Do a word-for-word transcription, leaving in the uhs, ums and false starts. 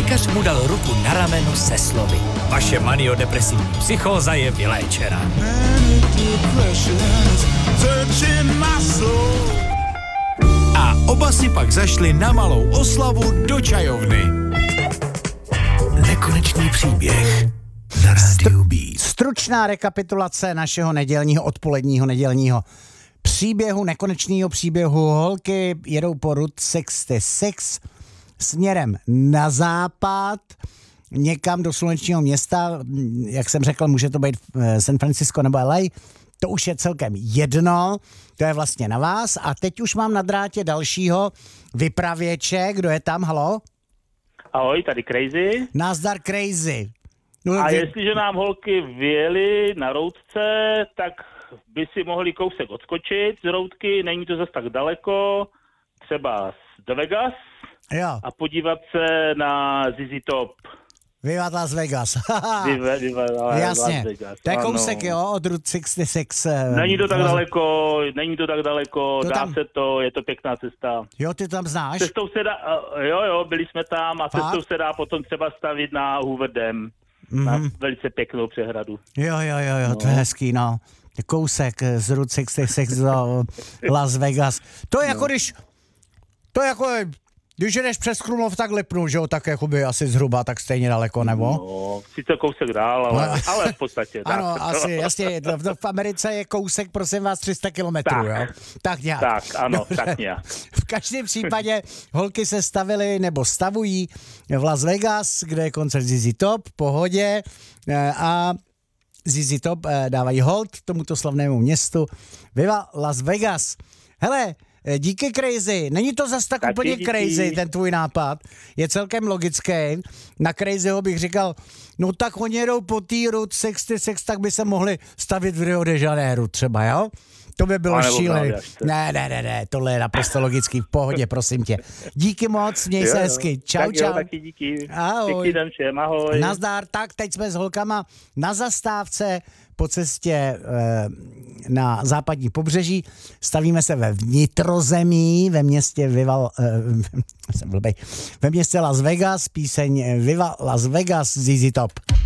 Lékař mu dal ruku na rameno se slovy: vaše maniodepresivní psychóza je vyléčena. A oba si pak zašli na malou oslavu do čajovny. Nekonečný příběh na rádiu B. Stručná rekapitulace našeho nedělního, odpoledního nedělního příběhu, nekonečného příběhu. Holky jedou po Route šedesát šest směrem na západ, někam do slunečního města, jak jsem řekl, může to být San Francisco nebo L A, to už je celkem jedno, to je vlastně na vás. A teď už mám na drátě dalšího vypravěče, kdo je tam, halo? Ahoj, tady Crazy. Nazdar Crazy. No, a vy... jestliže nám holky vyjeli na routce, tak by si mohli kousek odskočit z routky, není to zase tak daleko, třeba do Vegas, jo. A podívat se na Z Z Top. Viva Las Vegas. Viva, viva Jasně, Las Vegas. to je Ano. kousek, jo, od Route šedesát šest. Není to tak Las... daleko, není to tak daleko, to dá tam... se to, je to pěkná cesta. Jo, ty tam znáš? Cestou se dá, jo, jo, byli jsme tam a Fakt? cestou se dá potom třeba stavit na Hoover Dam, mm-hmm. na velice pěknou přehradu. Jo, jo, jo, jo, no. To je hezký, no. Kousek z Route šedesát šest do Las Vegas. To je no. jako když, to je jako, když jdeš přes Krumlov, tak Lipnu, že jo, tak jakoby asi zhruba, tak stejně daleko, nebo? No, sice kousek dál, ale, no. ale v podstatě. Ano, asi, jasně, v, v Americe je kousek, prosím vás, tři sta kilometrů, jo? Tak nějak. Tak, ano, tak nějak. V každém případě holky se stavily, nebo stavují v Las Vegas, kde je koncert Z Z Top, pohodě, a Z Z Top dávají hold tomuto slavnému městu. Viva Las Vegas. Hele, díky Crazy. Není to zas tak Taky úplně díky. crazy, ten tvůj nápad. Je celkem logický. Na Crazyho bych říkal, no tak oni jedou po té Route šedesát šest, tak by se mohli stavit v Rio de Janeiro třeba, jo? To by bylo šílené. Ne, ne, ne, ne, tohle je naprosto logický. V pohodě, prosím tě. Díky moc, měj se hezky. Čau, tak čau. Jo, taky díky. Ahoj. Pěkný den všem, ahoj. Nazdar, tak teď jsme s holkama na zastávce po cestě e, na západní pobřeží. Stavíme se ve vnitrozemí, ve městě Viva, e, jsem blbej, ve městě Las Vegas, píseň Viva Las Vegas Z Z Top.